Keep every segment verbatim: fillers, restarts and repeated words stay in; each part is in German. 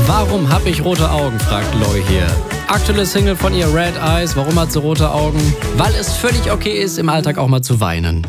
Warum hab ich rote Augen, fragt Loi hier. Aktuelle Single von ihr, Red Eyes. Warum hat sie rote Augen? Weil es völlig okay ist, im Alltag auch mal zu weinen.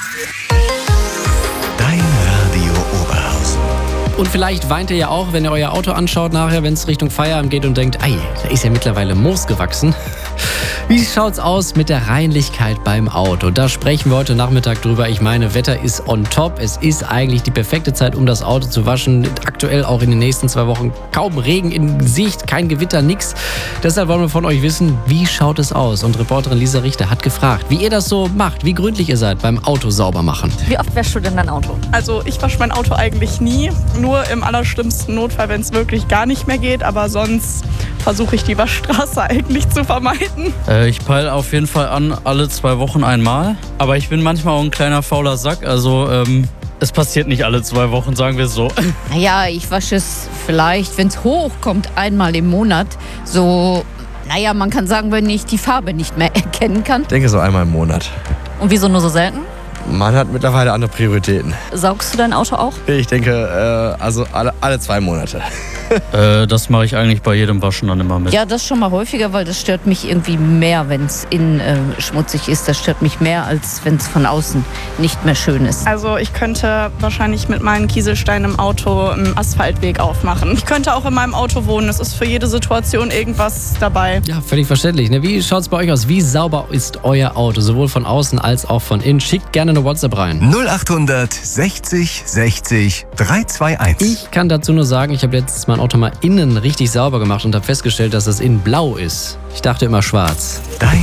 Dein Radio Oberhausen. Und vielleicht weint ihr ja auch, wenn ihr euer Auto anschaut nachher, wenn es Richtung Feierabend geht und denkt, ei, da ist ja mittlerweile Moos gewachsen. Wie schaut's aus mit der Reinlichkeit beim Auto? Da sprechen wir heute Nachmittag drüber. Ich meine, Wetter ist on top. Es ist eigentlich die perfekte Zeit, um das Auto zu waschen. Aktuell auch in den nächsten zwei Wochen kaum Regen in Sicht, kein Gewitter, nix. Deshalb wollen wir von euch wissen, wie schaut es aus? Und Reporterin Lisa Richter hat gefragt, wie ihr das so macht, wie gründlich ihr seid beim Auto sauber machen. Wie oft wäschst du denn dein Auto? Also ich wasche mein Auto eigentlich nie, nur im allerschlimmsten Notfall, wenn es wirklich gar nicht mehr geht. Aber sonst versuche ich die Waschstraße eigentlich zu vermeiden. Äh, ich peile auf jeden Fall an, alle zwei Wochen einmal. Aber ich bin manchmal auch ein kleiner fauler Sack. Also ähm, es passiert nicht alle zwei Wochen, sagen wir es so. Naja, ich wasche es vielleicht, wenn es hochkommt, einmal im Monat. So, naja, man kann sagen, wenn ich die Farbe nicht mehr erkennen kann. Ich denke so einmal im Monat. Und wieso nur so selten? Man hat mittlerweile andere Prioritäten. Saugst du dein Auto auch? Ich denke, äh, also alle, alle zwei Monate. äh, das mache ich eigentlich bei jedem Waschen dann immer mit. Ja, das schon mal häufiger, weil das stört mich irgendwie mehr, wenn es innen äh, schmutzig ist. Das stört mich mehr, als wenn es von außen nicht mehr schön ist. Also ich könnte wahrscheinlich mit meinen Kieselsteinen im Auto einen Asphaltweg aufmachen. Ich könnte auch in meinem Auto wohnen. Es ist für jede Situation irgendwas dabei. Ja, völlig verständlich. Ne? Wie schaut's bei euch aus? Wie sauber ist euer Auto? Sowohl von außen als auch von innen. Schickt gerne eine WhatsApp rein. null achthundert sechzig sechzig dreihundertzweiundundzwanzig. Ich kann dazu nur sagen, ich habe letztes mein Auto mal innen richtig sauber gemacht und habe festgestellt, dass es innen blau ist. Ich dachte immer schwarz. Dein